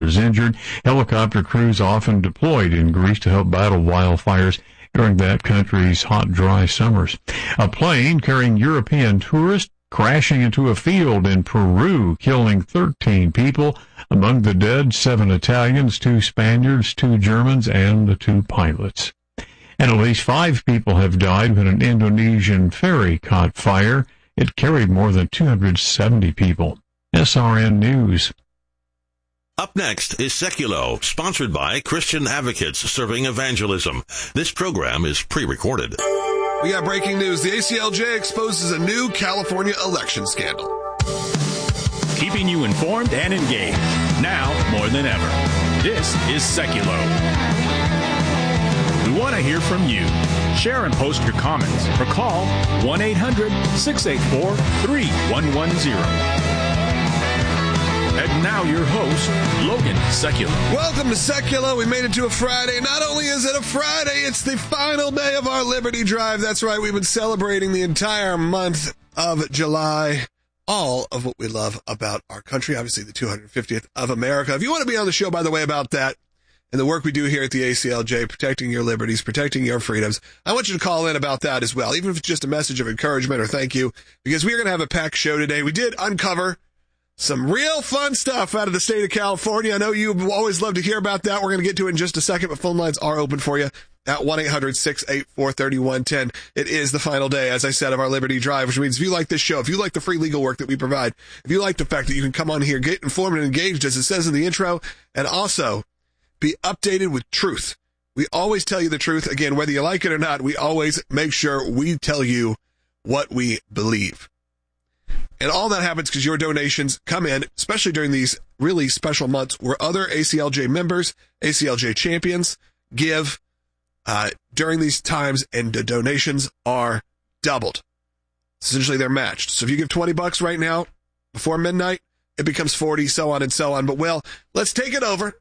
injured. Helicopter crews often deployed in Greece to help battle wildfires during that country's hot, dry summers. A plane carrying European tourists crashing into a field in Peru, killing 13 people. Among the dead, 7 Italians, 2 Spaniards, 2 Germans, and 2 pilots. And at least 5 people have died when an Indonesian ferry caught fire. It carried more than 270 people. SRN News. Up next is Seculo, sponsored by Christian Advocates Serving Evangelism. This program is pre-recorded. We got breaking news. The ACLJ exposes a new California election scandal. Keeping you informed and engaged, now more than ever. This is Seculo. We want to hear from you. Share and post your comments or call 1-800-684-3110. And now your host, Logan Seculo. Welcome to Seculo. We made it to a Friday. Not only is it a Friday, it's the final day of our Liberty Drive. That's right. We've been celebrating the entire month of July. All of what we love about our country. Obviously, the 250th of America. If you want to be on the show, by the way, about that and the work we do here at the ACLJ, protecting your liberties, protecting your freedoms, I want you to call in about that as well, even if it's just a message of encouragement or thank you, because we're going to have a packed show today. We did uncover some real fun stuff out of the state of California. I know you always love to hear about that. We're going to get to it in just a second, but phone lines are open for you at 1-800-684-3110. It is the final day, as I said, of our Liberty Drive, which means if you like this show, if you like the free legal work that we provide, if you like the fact that you can come on here, get informed and engaged, as it says in the intro, and also be updated with truth. We always tell you the truth. Again, whether you like it or not, we always make sure we tell you what we believe. And all that happens because your donations come in, especially during these really special months where other ACLJ members, ACLJ champions, give during these times, and the donations are doubled. Essentially, they're matched. So if you give $20 right now before midnight, it becomes 40, so on and so on. But, well, let's take it over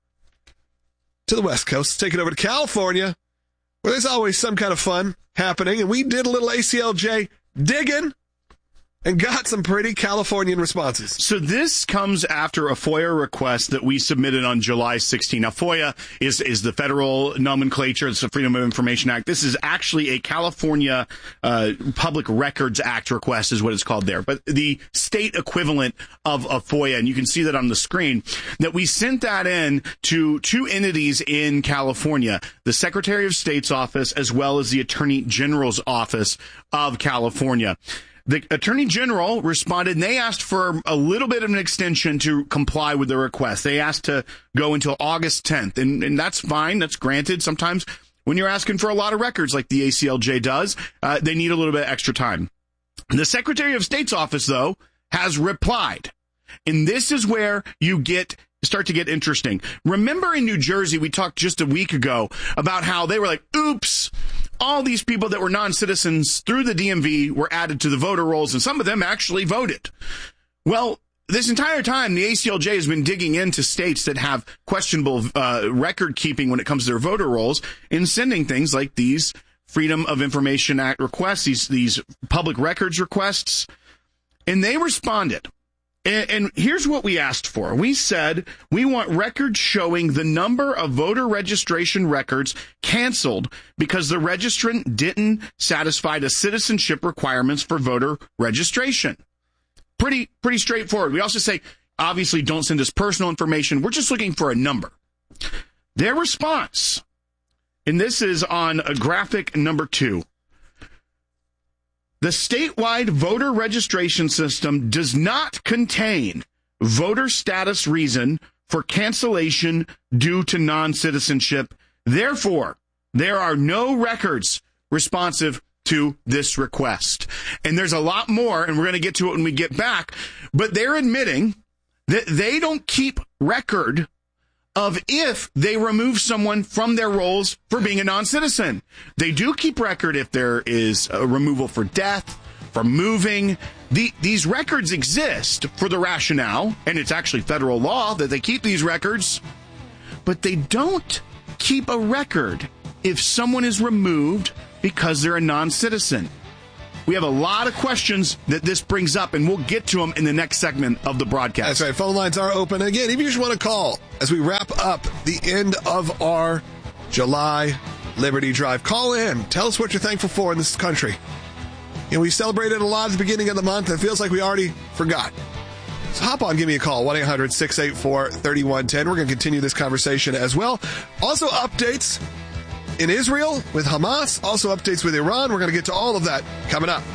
to the West Coast. Let's take it over to California, where there's always some kind of fun happening. And we did a little ACLJ digging and got some pretty Californian responses. So this comes after a FOIA request that we submitted on July 16. Now, FOIA is the federal nomenclature. It's the Freedom of Information Act. This is actually a California Public Records Act request is what it's called there. But the state equivalent of a FOIA, and you can see that on the screen, that we sent that in to 2 entities in California, the Secretary of State's office as well as the Attorney General's office of California. The Attorney General responded, and they asked for a little bit of an extension to comply with the request. They asked to go until August 10th, and that's fine. That's granted. Sometimes when you're asking for a lot of records like the ACLJ does, they need a little bit extra time. The Secretary of State's office, though, has replied, and this is where you start to get interesting. Remember in New Jersey, we talked just a week ago about how they were like, oops, all these people that were non-citizens through the DMV were added to the voter rolls, and some of them actually voted. Well, this entire time, the ACLJ has been digging into states that have questionable record keeping when it comes to their voter rolls and sending things like these Freedom of Information Act requests, these public records requests, and they responded. And here's what we asked for. We said we want records showing the number of voter registration records canceled because the registrant didn't satisfy the citizenship requirements for voter registration. Pretty straightforward. We also say, obviously, don't send us personal information. We're just looking for a number. Their response, and this is on graphic number 2. The statewide voter registration system does not contain voter status reason for cancellation due to non-citizenship. Therefore, there are no records responsive to this request. And there's a lot more, and we're going to get to it when we get back, but they're admitting that they don't keep record of if they remove someone from their roles for being a non-citizen. They do keep record if there is a removal for death, for moving. These records exist for the rationale, and it's actually federal law that they keep these records, but they don't keep a record if someone is removed because they're a non-citizen. We have a lot of questions that this brings up, and we'll get to them in the next segment of the broadcast. That's right. Phone lines are open. Again, if you just want to call as we wrap up the end of our July Liberty Drive. Call in. Tell us what you're thankful for in this country. We celebrated a lot at the beginning of the month. It feels like we already forgot. So hop on, give me a call, 1-800-684-3110. We're going to continue this conversation as well. Also updates in Israel with Hamas. Also updates with Iran. We're going to get to all of that coming up.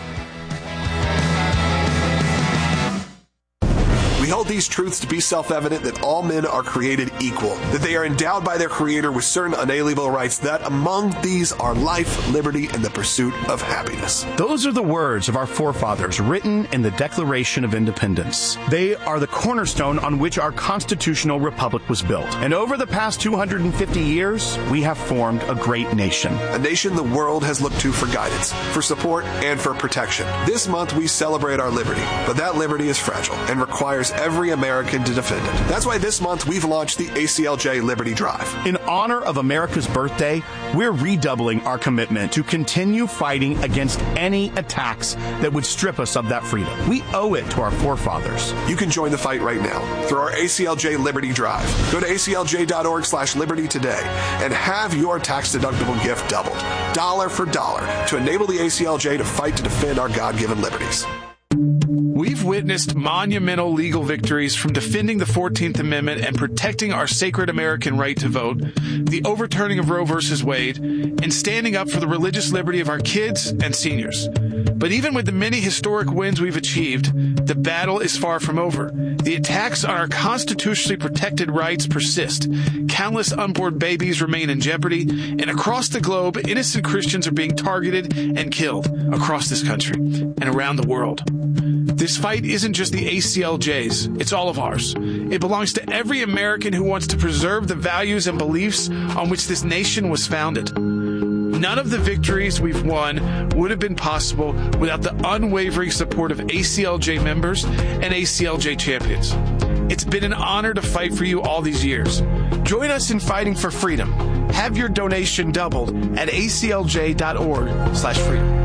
We hold these truths to be self-evident that all men are created equal, that they are endowed by their Creator with certain unalienable rights, that among these are life, liberty, and the pursuit of happiness. Those are the words of our forefathers written in the Declaration of Independence. They are the cornerstone on which our constitutional republic was built. And over the past 250 years, we have formed a great nation. A nation the world has looked to for guidance, for support, and for protection. This month we celebrate our liberty, but that liberty is fragile and requires every American to defend it. That's why this month we've launched the ACLJ Liberty Drive. In honor of America's birthday, we're redoubling our commitment to continue fighting against any attacks that would strip us of that freedom. We owe it to our forefathers. You can join the fight right now through our ACLJ Liberty Drive. Go to aclj.org/liberty today and have your tax-deductible gift doubled, dollar for dollar, to enable the ACLJ to fight to defend our God-given liberties. We've witnessed monumental legal victories, from defending the 14th Amendment and protecting our sacred American right to vote, the overturning of Roe v. Wade, and standing up for the religious liberty of our kids and seniors. But even with the many historic wins we've achieved, the battle is far from over. The attacks on our constitutionally protected rights persist. Countless unborn babies remain in jeopardy, and across the globe, innocent Christians are being targeted and killed across this country and around the world. This fight isn't just the ACLJ's, it's all of ours. It belongs to every American who wants to preserve the values and beliefs on which this nation was founded. None of the victories we've won would have been possible without the unwavering support of ACLJ members and ACLJ champions. It's been an honor to fight for you all these years. Join us in fighting for freedom. Have your donation doubled at aclj.org/freedom.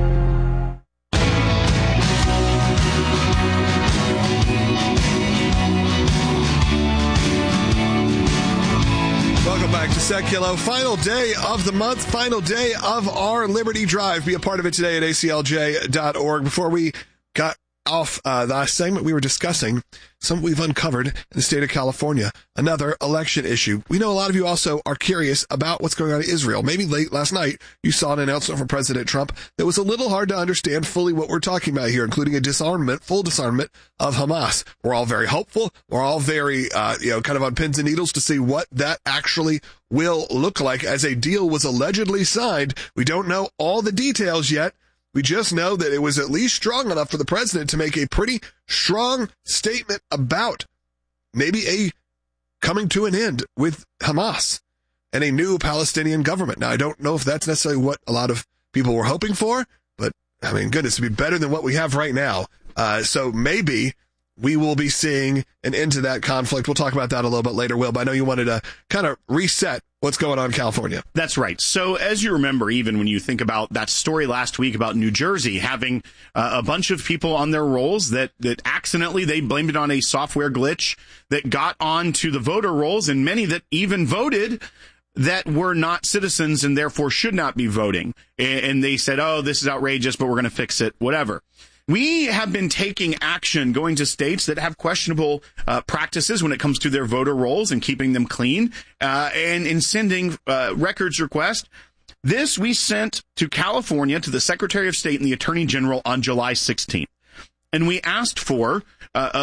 Welcome back to Seculo. Final day of the month, final day of our Liberty Drive. Be a part of it today at aclj.org. Before we got off the last segment, we were discussing something we've uncovered in the state of California, another election issue. We know a lot of you also are curious about what's going on in Israel. Maybe late last night, you saw an announcement from President Trump that was a little hard to understand fully what we're talking about here, including a full disarmament of Hamas. We're all very hopeful. We're all very, kind of on pins and needles to see what that actually will look like as a deal was allegedly signed. We don't know all the details yet. We just know that it was at least strong enough for the president to make a pretty strong statement about maybe a coming to an end with Hamas and a new Palestinian government. Now, I don't know if that's necessarily what a lot of people were hoping for, but I mean, goodness, it'd be better than what we have right now. So maybe we will be seeing an end to that conflict. We'll talk about that a little bit later, Will, but I know you wanted to kind of reset what's going on in California. That's right. So as you remember, even when you think about that story last week about New Jersey having a bunch of people on their rolls that accidentally, they blamed it on a software glitch that got onto the voter rolls, and many that even voted that were not citizens and therefore should not be voting. And they said, oh, this is outrageous, but we're going to fix it, whatever. We have been taking action, going to states that have questionable practices when it comes to their voter rolls and keeping them clean, and in sending records requests. This we sent to California, to the Secretary of State and the Attorney General on July 16th. And we asked for a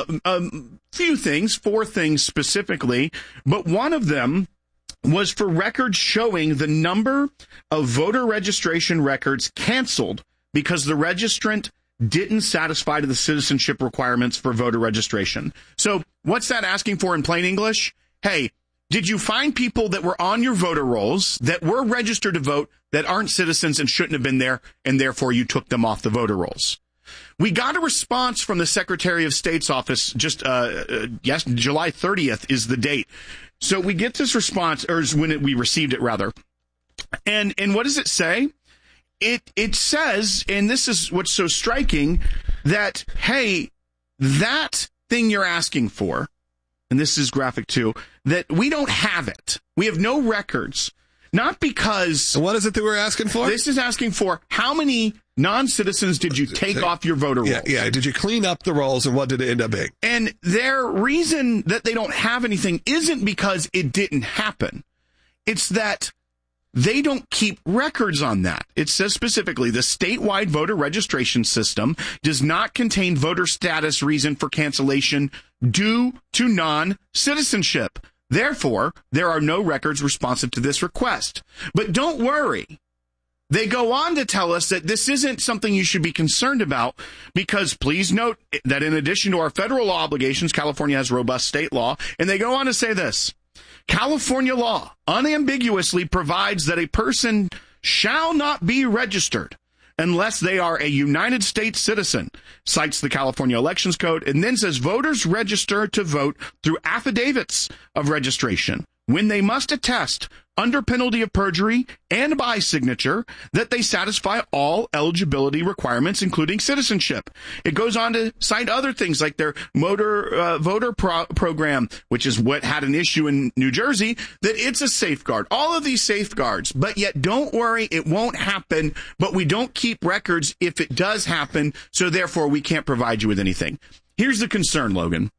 few things, 4 things specifically, but one of them was for records showing the number of voter registration records canceled because the registrant didn't satisfy to the citizenship requirements for voter registration. So what's that asking for in plain English? Hey, did you find people that were on your voter rolls that were registered to vote that aren't citizens and shouldn't have been there, and therefore you took them off the voter rolls? We got a response from the Secretary of State's office just, July 30th is the date. So we get this response, or we received it rather. And what does it say? It says, and this is what's so striking, that, hey, that thing you're asking for, and this is graphic too, that we don't have it. We have no records. Not because... So what is it that we're asking for? This is asking for how many non-citizens did you take off your voter rolls? Yeah. Did you clean up the rolls, and what did it end up being? And their reason that they don't have anything isn't because it didn't happen. It's that they don't keep records on that. It says specifically, the statewide voter registration system does not contain voter status reason for cancellation due to non-citizenship. Therefore, there are no records responsive to this request. But don't worry. They go on to tell us that this isn't something you should be concerned about because please note that in addition to our federal law obligations, California has robust state law. And they go on to say this. California law unambiguously provides that a person shall not be registered unless they are a United States citizen, cites the California Elections Code, and then says voters register to vote through affidavits of registration when they must attest under penalty of perjury and by signature that they satisfy all eligibility requirements, including citizenship. It goes on to cite other things like their voter program, which is what had an issue in New Jersey, that it's a safeguard. All of these safeguards, but yet don't worry, it won't happen, but we don't keep records if it does happen, so therefore we can't provide you with anything. Here's the concern, Logan.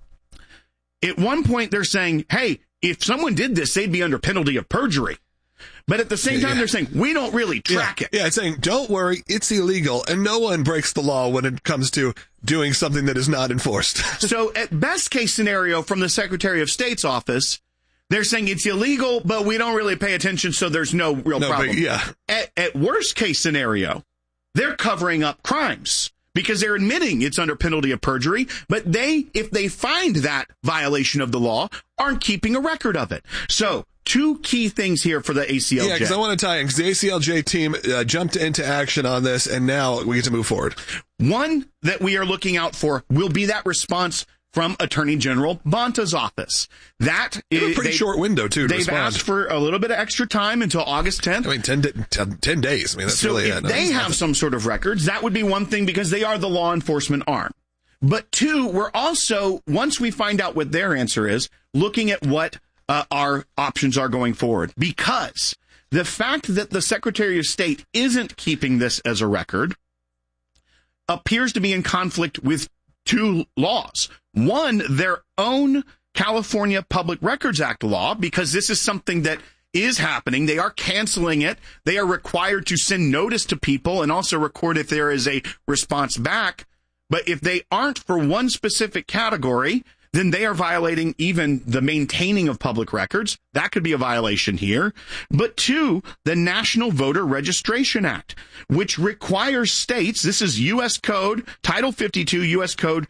At one point they're saying, hey, if someone did this, they'd be under penalty of perjury. But at the same time, they're saying, we don't really track it. Yeah, it's saying, don't worry, it's illegal, and no one breaks the law when it comes to doing something that is not enforced. So at best case scenario from the Secretary of State's office, they're saying it's illegal, but we don't really pay attention, so there's no real problem. At worst case scenario, they're covering up crimes. Because they're admitting it's under penalty of perjury, but if they find that violation of the law, aren't keeping a record of it. So, two key things here for the ACLJ. Yeah, because I want to tie in, because the ACLJ team jumped into action on this, and now we get to move forward. One that we are looking out for will be that response from Attorney General Bonta's office. That is a pretty short window, too, to they've respond. asked for a little bit of extra time until August 10th. I mean, 10 days. I mean, that's so really if it. They have some sort of records. That would be one thing because they are the law enforcement arm. But two, we're also, once we find out what their answer is, looking at what our options are going forward. Because the fact that the Secretary of State isn't keeping this as a record appears to be in conflict with two laws. One, their own California Public Records Act law, because this is something that is happening. They are canceling it. They are required to send notice to people and also record if there is a response back. But if they aren't for one specific category, then they are violating even the maintaining of public records. That could be a violation here. But two, the National Voter Registration Act, which requires states, this is U.S. Code, Title 52, U.S. Code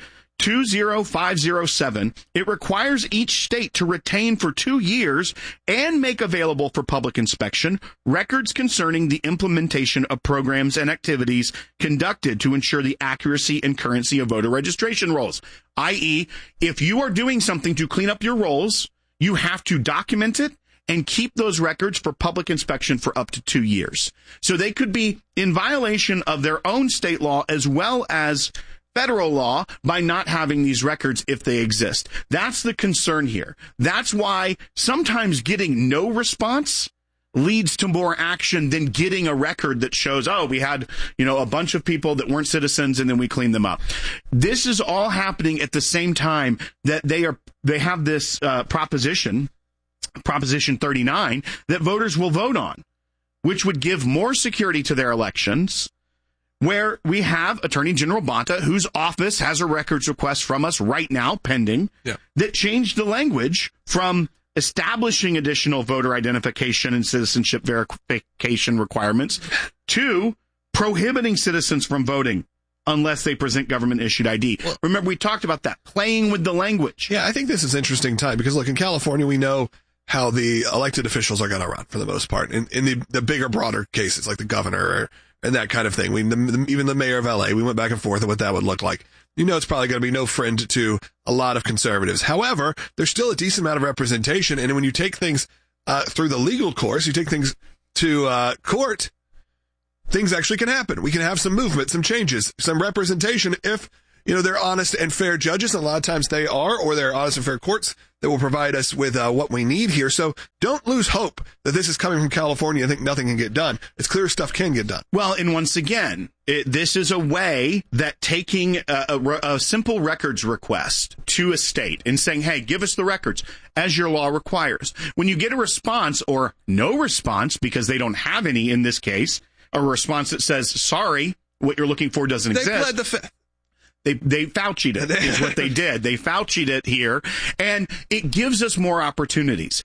20507. It requires each state to retain for 2 years and make available for public inspection records concerning the implementation of programs and activities conducted to ensure the accuracy and currency of voter registration rolls. I.e., if you are doing something to clean up your rolls, you have to document it and keep those records for public inspection for up to 2 years. So they could be in violation of their own state law as well as federal law by not having these records if they exist. That's the concern here. That's why sometimes getting no response leads to more action than getting a record that shows, oh, we had, a bunch of people that weren't citizens and then we cleaned them up. This is all happening at the same time that they have this Proposition 39 that voters will vote on, which would give more security to their elections, where we have Attorney General Bonta, whose office has a records request from us right now pending, that changed the language from establishing additional voter identification and citizenship verification requirements to prohibiting citizens from voting unless they present government-issued ID. Well, remember, we talked about that, playing with the language. Yeah, I think this is interesting time because, look, in California, we know how the elected officials are going to run for the most part. In the bigger, broader cases, like the governor and that kind of thing. Even the mayor of L.A., we went back and forth on what that would look like. It's probably going to be no friend to a lot of conservatives. However, there's still a decent amount of representation, and when you take things through the legal course, you take things to court, things actually can happen. We can have some movement, some changes, some representation if they're honest and fair judges. And a lot of times they are, or they're honest and fair courts that will provide us with what we need here. So don't lose hope that this is coming from California and think nothing can get done. It's clear stuff can get done. Well, and once again, this is a way that taking a simple records request to a state and saying, hey, give us the records as your law requires. When you get a response or no response, because they don't have any in this case, a response that says, sorry, what you're looking for doesn't exist. They pled the fifth. They Fauci'd it, is what they did. They Fauci'd it here, and it gives us more opportunities.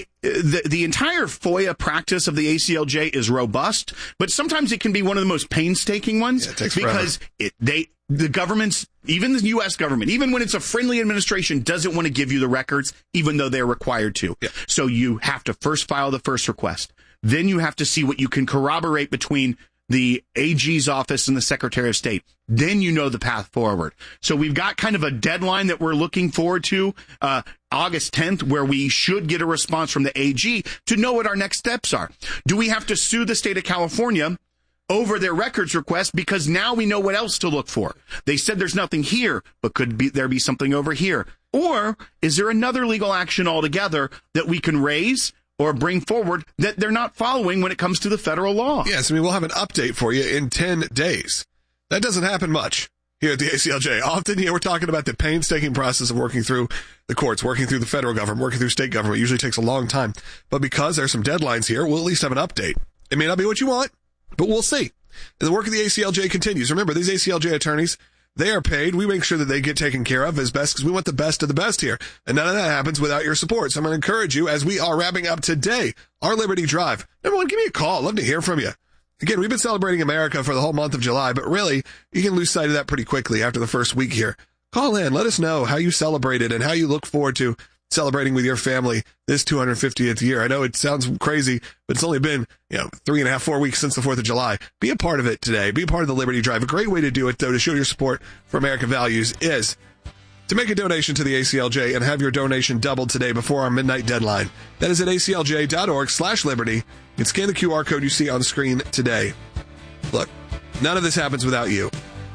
The entire FOIA practice of the ACLJ is robust, but sometimes it can be one of the most painstaking ones because the governments, even the U.S. government, even when it's a friendly administration, doesn't want to give you the records, even though they're required to. Yeah. So you have to first file the first request. Then you have to see what you can corroborate between the AG's office and the Secretary of State. Then you know the path forward. So we've got kind of a deadline that we're looking forward to, August 10th, where we should get a response from the AG to know what our next steps are. Do we have to sue the state of California over their records request because now we know what else to look for? They said there's nothing here, but could there be something over here? Or is there another legal action altogether that we can raise or bring forward that they're not following when it comes to the federal law? Yes, we'll have an update for you in 10 days. That doesn't happen much here at the ACLJ. Often, we're talking about the painstaking process of working through the courts, working through the federal government, working through state government. It usually takes a long time. But because there's some deadlines here, we'll at least have an update. It may not be what you want, but we'll see. And the work of the ACLJ continues. Remember, these ACLJ attorneys, they are paid. We make sure that they get taken care of as best because we want the best of the best here. And none of that happens without your support. So I'm going to encourage you as we are wrapping up today, our Liberty Drive. Number one, give me a call. I'd love to hear from you. Again, we've been celebrating America for the whole month of July, but really, you can lose sight of that pretty quickly after the first week here. Call in. Let us know how you celebrated and how you look forward to celebrating with your family this 250th year. I know it sounds crazy, but it's only been, 3.5, 4 weeks since the 4th of July. Be a part of it today. Be a part of the Liberty Drive. A great way to do it, though, to show your support for American values is to make a donation to the ACLJ and have your donation doubled today before our midnight deadline. That is at aclj.org/liberty. You can scan the QR code you see on the screen today. Look, none of this happens without you.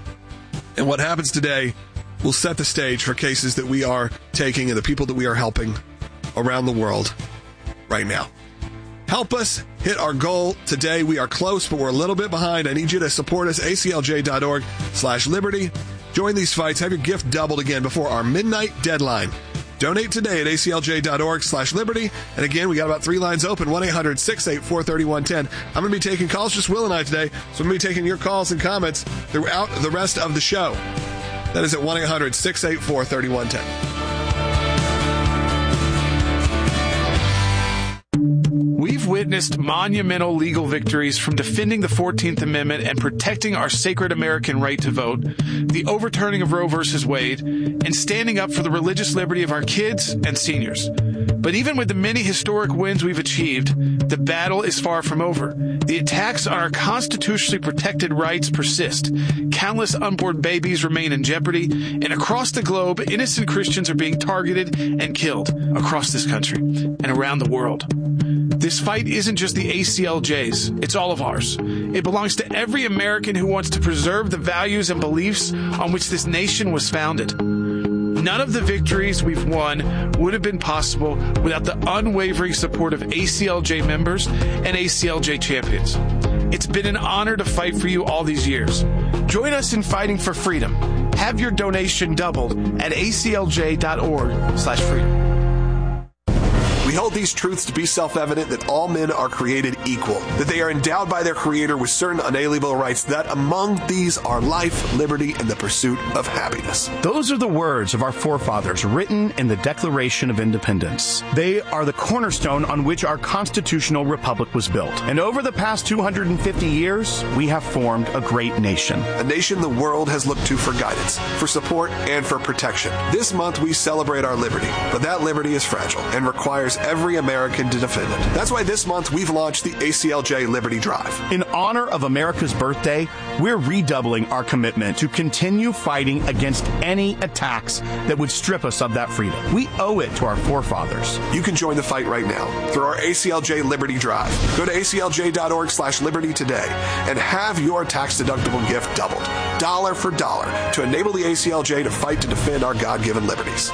And what happens today will set the stage for cases that we are taking and the people that we are helping around the world right now. Help us hit our goal today. We are close, but we're a little bit behind. I need you to support us, aclj.org/liberty. Join these fights. Have your gift doubled again before our midnight deadline. Donate today at aclj.org/liberty. And again, we got about 3 lines open, 1-800-684-3110. I'm going to be taking calls, just Will and I today. So I'm going to be taking your calls and comments throughout the rest of the show. That is at 1-800-684-3110. We've witnessed monumental legal victories from defending the 14th Amendment and protecting our sacred American right to vote, the overturning of Roe v. Wade, and standing up for the religious liberty of our kids and seniors. But even with the many historic wins we've achieved, the battle is far from over. The attacks on our constitutionally protected rights persist. Countless unborn babies remain in jeopardy, and across the globe, innocent Christians are being targeted and killed across this country and around the world. This fight isn't just the ACLJ's, it's all of ours. It belongs to every American who wants to preserve the values and beliefs on which this nation was founded. None of the victories we've won would have been possible without the unwavering support of ACLJ members and ACLJ champions. It's been an honor to fight for you all these years. Join us in fighting for freedom. Have your donation doubled at aclj.org/freedom. We hold these truths to be self-evident that all men are created equal, that they are endowed by their Creator with certain unalienable rights, that among these are life, liberty, and the pursuit of happiness. Those are the words of our forefathers written in the Declaration of Independence. They are the cornerstone on which our constitutional republic was built. And over the past 250 years, we have formed a great nation. A nation the world has looked to for guidance, for support, and for protection. This month we celebrate our liberty, but that liberty is fragile and requires every American to defend it. That's why this month we've launched the ACLJ Liberty Drive. In honor of America's birthday, we're redoubling our commitment to continue fighting against any attacks that would strip us of that freedom. We owe it to our forefathers. You can join the fight right now through our ACLJ Liberty Drive. Go to aclj.org/liberty today and have your tax-deductible gift doubled, dollar for dollar, to enable the ACLJ to fight to defend our God-given liberties.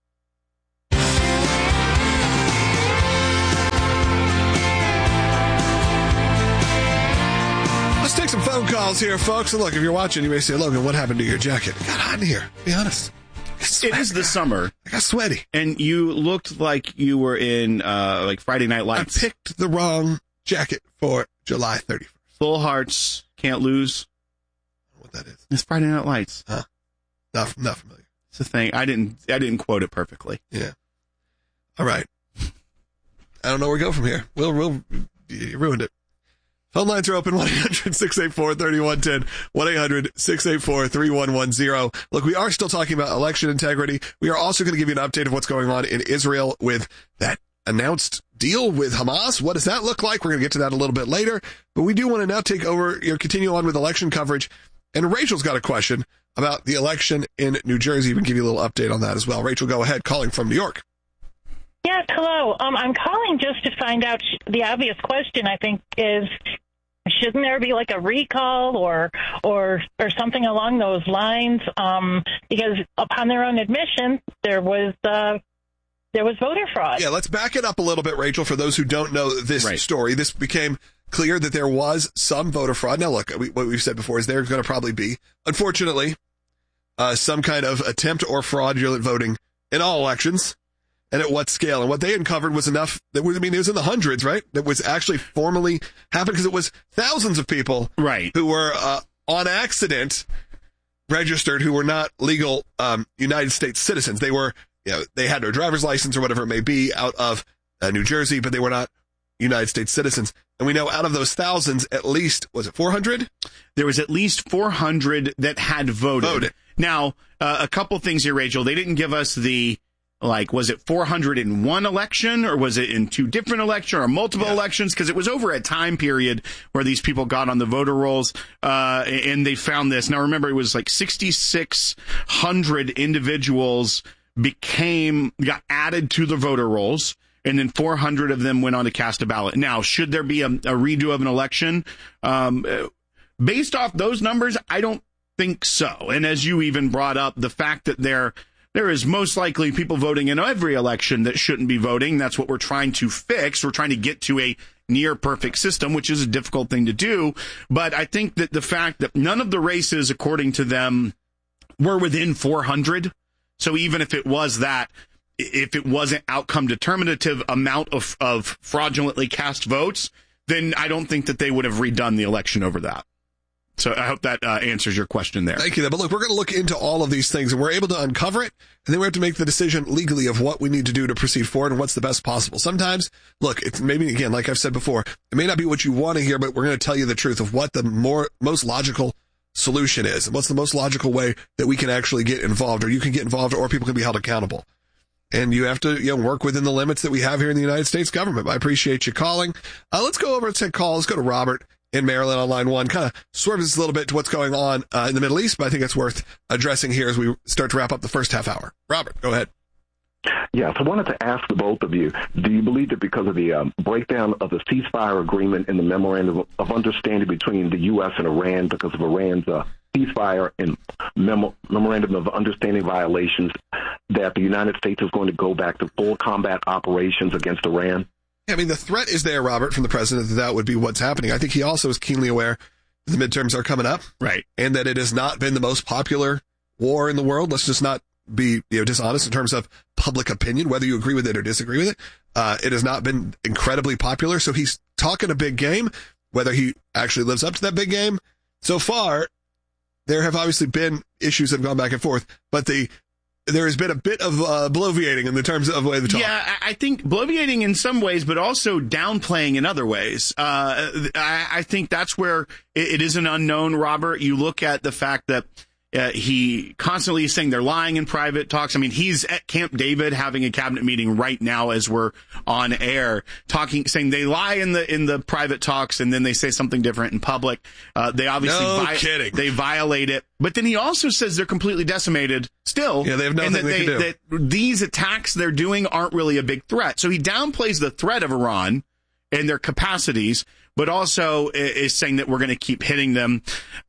Let's take some phone calls here, folks. And look, if you're watching, you may say, Logan, what happened to your jacket? It got hot in here. Be honest. It is the summer. I got sweaty. And you looked like you were in like Friday Night Lights. I picked the wrong jacket for July 31st. Full Hearts, Can't Lose. What that is? It's Friday Night Lights. Huh? Not familiar. It's a thing. I didn't quote it perfectly. Yeah. All right. I don't know where we go from here. You ruined it. Phone lines are open, 1-800-684-3110, 1-800-684-3110. Look, we are still talking about election integrity. We are also going to give you an update of what's going on in Israel with that announced deal with Hamas. What does that look like? We're going to get to that a little bit later. But we do want to now take over, continue on with election coverage. And Rachel's got a question about the election in New Jersey. We can give you a little update on that as well. Rachel, go ahead, calling from New York. Yes, hello. I'm calling just to find out the obvious question, I think, is shouldn't there be like a recall or something along those lines? Because upon their own admission, there was voter fraud. Yeah, let's back it up a little bit, Rachel, for those who don't know this story. This became clear that there was some voter fraud. Now, look, what we've said before is there's going to probably be, unfortunately, some kind of attempt or fraudulent voting in all elections. And at what scale? And what they uncovered was enough that it was in the hundreds, right? That was actually formally happened because it was thousands of people who were on accident registered who were not legal United States citizens. They were, they had their driver's license or whatever it may be out of New Jersey, but they were not United States citizens. And we know out of those thousands, at least, was it 400? There was at least 400 that had voted. Now, a couple things here, Rachel. They didn't give us was it 401 election, or was it in two different elections or multiple elections? Because it was over a time period where these people got on the voter rolls, and they found this. Now, remember, it was like 6,600 individuals got added to the voter rolls, and then 400 of them went on to cast a ballot. Now, should there be a redo of an election? Based off those numbers, I don't think so. And as you even brought up, the fact that there is most likely people voting in every election that shouldn't be voting. That's what we're trying to fix. We're trying to get to a near perfect system, which is a difficult thing to do. But I think that the fact that none of the races, according to them, were within 400. So even if it was that, if it wasn't outcome determinative amount of fraudulently cast votes, then I don't think that they would have redone the election over that. So I hope that answers your question there. Thank you. But look, we're going to look into all of these things, and we're able to uncover it, and then we have to make the decision legally of what we need to do to proceed forward and what's the best possible. Sometimes, look, it's maybe, again, like I've said before, it may not be what you want to hear, but we're going to tell you the truth of what the most logical solution is, and what's the most logical way that we can actually get involved, or you can get involved, or people can be held accountable. And you have to work within the limits that we have here in the United States government. I appreciate you calling. Let's go over and take calls. Let's go to Robert in Maryland on line one. Kind of swerves us a little bit to what's going on in the Middle East, but I think it's worth addressing here as we start to wrap up the first half hour. Robert, go ahead. Yes, I wanted to ask the both of you, do you believe that because of the breakdown of the ceasefire agreement and the memorandum of understanding between the U.S. and Iran, because of Iran's ceasefire and memorandum of understanding violations, that the United States is going to go back to full combat operations against Iran? I mean, the threat is there, Robert, from the president that would be what's happening. I think he also is keenly aware the midterms are coming up, right? And that it has not been the most popular war in the world. Let's just not be dishonest in terms of public opinion, whether you agree with it or disagree with it. It has not been incredibly popular. So he's talking a big game. Whether he actually lives up to that big game, so far, there have obviously been issues that have gone back and forth, but there has been a bit of bloviating in the terms of the way they talk. Yeah, I think bloviating in some ways, but also downplaying in other ways. I think that's where it is an unknown, Robert. You look at the fact that He constantly is saying they're lying in private talks. I mean, he's at Camp David having a cabinet meeting right now as we're on air, saying they lie in the private talks and then they say something different in public. They obviously they violate it. But then he also says they're completely decimated still. Yeah, they have nothing they can do. That these attacks they're doing aren't really a big threat. So he downplays the threat of Iran and their capacities, but also is saying that we're going to keep hitting them.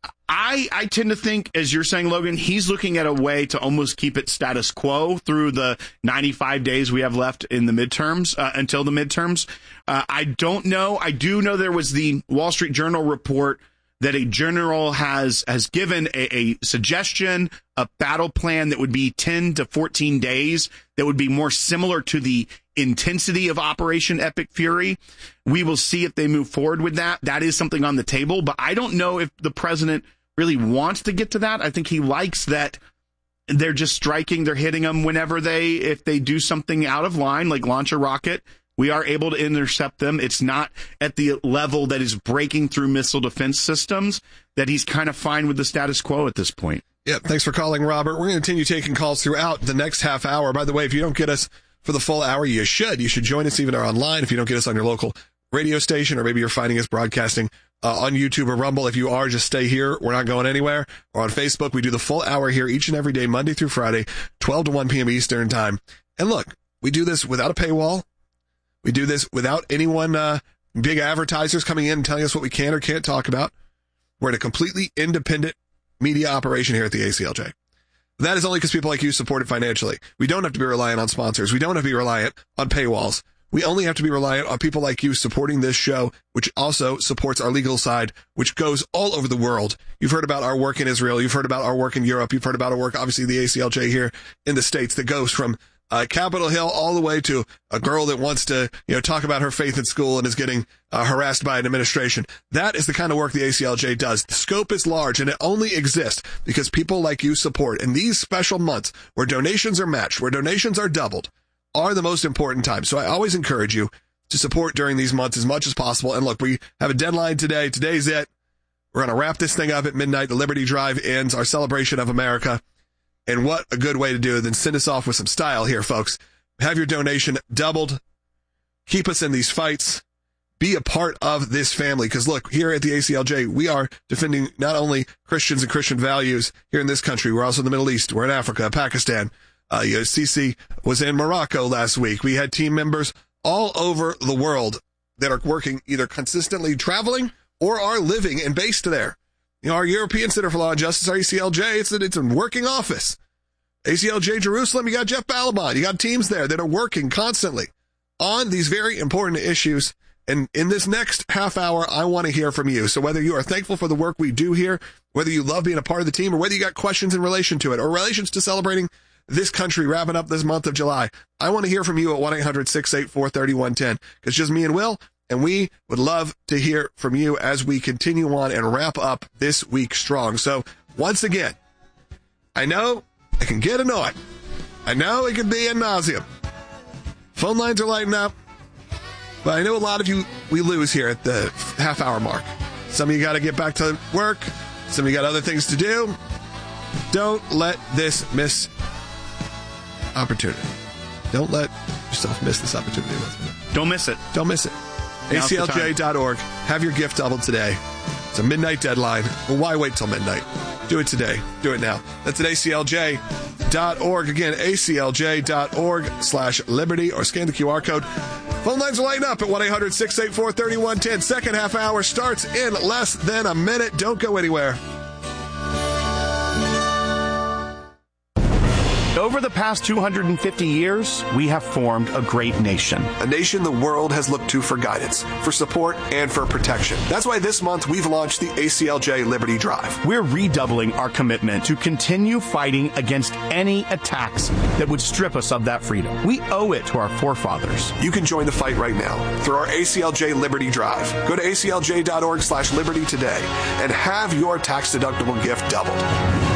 I tend to think, as you're saying, Logan, he's looking at a way to almost keep it status quo through the 95 days we have left in the midterms, until the midterms. I don't know. I do know there was the Wall Street Journal report that a general has given a suggestion, a battle plan that would be 10 to 14 days that would be more similar to the intensity of Operation Epic Fury. We will see if they move forward with that. That is something on the table, but I don't know if the president really wants to get to that. I think he likes that they're just striking, they're hitting them whenever if they do something out of line, like launch a rocket. We are able to intercept them. It's not at the level that is breaking through missile defense systems, that he's kind of fine with the status quo at this point. Yeah, thanks for calling, Robert. We're going to continue taking calls throughout the next half hour. By the way, if you don't get us for the full hour, you should. You should join us even online if you don't get us on your local radio station, or maybe you're finding us broadcasting on YouTube or Rumble. If you are, just stay here. We're not going anywhere. Or on Facebook, we do the full hour here each and every day, Monday through Friday, 12 to 1 p.m. Eastern time. And look, we do this without a paywall. We do this without anyone, big advertisers coming in and telling us what we can or can't talk about. We're in a completely independent media operation here at the ACLJ. That is only because people like you support it financially. We don't have to be reliant on sponsors. We don't have to be reliant on paywalls. We only have to be reliant on people like you supporting this show, which also supports our legal side, which goes all over the world. You've heard about our work in Israel. You've heard about our work in Europe. You've heard about our work, obviously, the ACLJ here in the States, that goes from Capitol Hill all the way to a girl that wants to, talk about her faith in school and is getting harassed by an administration. That is the kind of work the ACLJ does. The scope is large, and it only exists because people like you support. And these special months where donations are matched, where donations are doubled, are the most important times. So I always encourage you to support during these months as much as possible. And look, we have a deadline today. Today's it. We're going to wrap this thing up at midnight. The Liberty Drive ends, our celebration of America. And what a good way to do it than send us off with some style here, folks. Have your donation doubled. Keep us in these fights. Be a part of this family. Because look, here at the ACLJ, we are defending not only Christians and Christian values here in this country. We're also in the Middle East. We're in Africa, Pakistan. Sisi was in Morocco last week. We had team members all over the world that are working, either consistently traveling or are living and based there. Our European Center for Law and Justice, our ACLJ, it's a working office. ACLJ Jerusalem, you got Jeff Balaban. You got teams there that are working constantly on these very important issues. And in this next half hour, I want to hear from you. So whether you are thankful for the work we do here, whether you love being a part of the team, or whether you got questions in relation to it, or relations to celebrating this country wrapping up this month of July, I want to hear from you at 1-800-684-3110. Because just me and Will, and we would love to hear from you as we continue on and wrap up this week strong. So once again, I know it can get annoying. I know it can be ad nauseum. Phone lines are lighting up. But I know a lot of you, we lose here at the half hour mark. Some of you got to get back to work. Some of you got other things to do. Don't let this miss opportunity. Don't let yourself miss this opportunity. Don't miss it. Don't miss it. ACLJ.org. Have your gift doubled today. It's a midnight deadline. Well, why wait till midnight? Do it today. Do it now. That's at ACLJ.org. Again, ACLJ.org/liberty, or scan the QR code. Phone lines are lighting up at 1-800-684-3110. Second half hour starts in less than a minute. Don't go anywhere. Over the past 250 years, we have formed a great nation. A nation the world has looked to for guidance, for support, and for protection. That's why this month we've launched the ACLJ Liberty Drive. We're redoubling our commitment to continue fighting against any attacks that would strip us of that freedom. We owe it to our forefathers. You can join the fight right now through our ACLJ Liberty Drive. Go to ACLJ.org/liberty today and have your tax-deductible gift doubled.